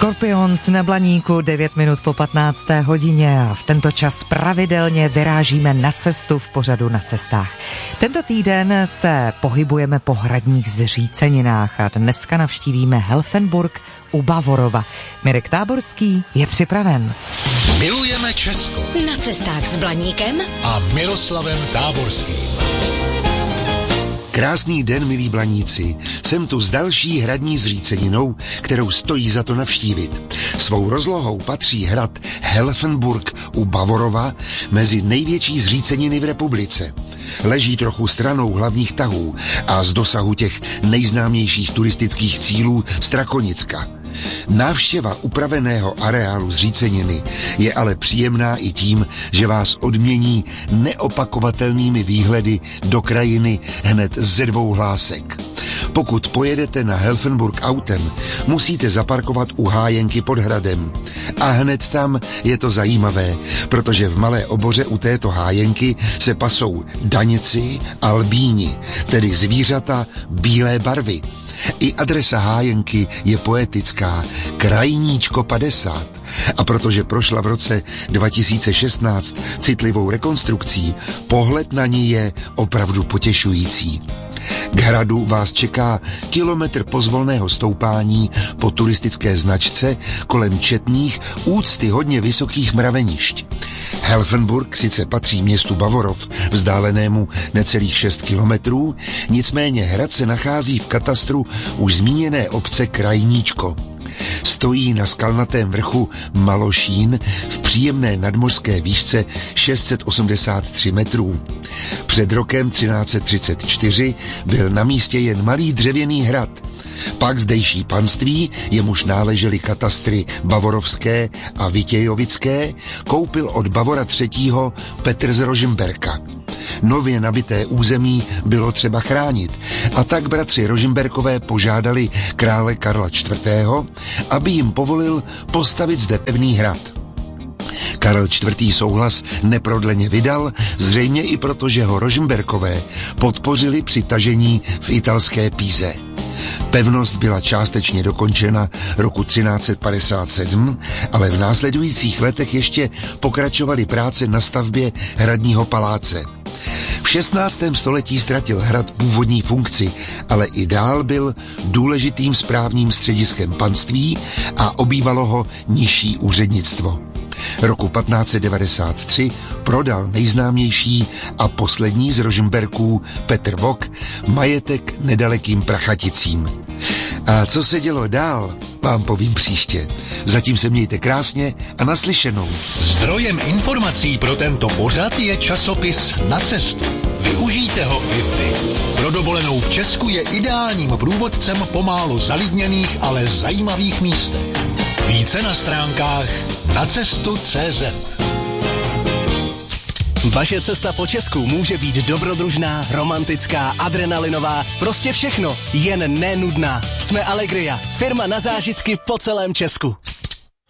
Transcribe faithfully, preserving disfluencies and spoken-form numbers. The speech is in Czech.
Scorpions na Blaníku, devět minut po patnácté hodině a v tento čas pravidelně vyrážíme na cestu v pořadu Na cestách. Tento týden se pohybujeme po hradních zříceninách a dneska navštívíme Helfenburg u Bavorova. Mirek Táborský je připraven. Milujeme Česko. Na cestách s Blaníkem a Miroslavem Táborským. Krásný den, milí Blaníci. Jsem tu s další hradní zříceninou, kterou stojí za to navštívit. Svou rozlohou patří hrad Helfenburg u Bavorova mezi největší zříceniny v republice. Leží trochu stranou hlavních tahů a z dosahu těch nejznámějších turistických cílů Strakonicka. Návštěva upraveného areálu zříceniny je ale příjemná i tím, že vás odmění neopakovatelnými výhledy do krajiny hned ze dvou hlásek. Pokud pojedete na Helfenburg autem, musíte zaparkovat u hájenky pod hradem. A hned tam je to zajímavé, protože v Malé Oboře u této hájenky se pasou daněci a albíni, tedy zvířata bílé barvy. I adresa hájenky je poetická, Krajníčko padesát. A protože prošla v roce dva tisíce šestnáct citlivou rekonstrukcí, pohled na ní je opravdu potěšující. K hradu vás čeká kilometr pozvolného stoupání po turistické značce kolem četných, úctyhodně vysokých mravenišť. Helfenburg sice patří městu Bavorov, vzdálenému necelých šest kilometrů, nicméně hrad se nachází v katastru už zmíněné obce Krajníčko. Stojí na skalnatém vrchu Malošín v příjemné nadmořské výšce šest set osmdesát tři metrů. Před rokem třináct set třicet čtyři byl na místě jen malý dřevěný hrad. Pak zdejší panství, jemuž náležely katastry Bavorovské a Vitějovické, koupil od Bavora třetího Petr z Rožmberka. Nově nabité území bylo třeba chránit a tak bratři Rožmberkové požádali krále Karla čtvrtého., aby jim povolil postavit zde pevný hrad. Karel čtvrtý. souhlas neprodleně vydal, zřejmě i proto, že ho Rožmberkové podpořili při tažení v italské Píze. Pevnost byla částečně dokončena roku třináct set padesát sedm, ale v následujících letech ještě pokračovaly práce na stavbě hradního paláce. V šestnáctém století ztratil hrad původní funkci, ale i dál byl důležitým správním střediskem panství a obývalo ho nižší úřednictvo. Roku patnáct set devadesát tři prodal nejznámější a poslední z Rožmberků Petr Vok majetek nedalekým Prachaticím. A co se dělo dál, vám povím příště. Zatím se mějte krásně a naslyšenou. Zdrojem informací pro tento pořad je časopis Na cestu. Využijte ho i vy. Pro dovolenou v Česku je ideálním průvodcem po málo zalidněných, ale zajímavých místech. Více na stránkách nacestu tečka cé zet. Vaše cesta po Česku může být dobrodružná, romantická, adrenalinová, prostě všechno, jen nenudná. Jsme Allegria, firma na zážitky po celém Česku.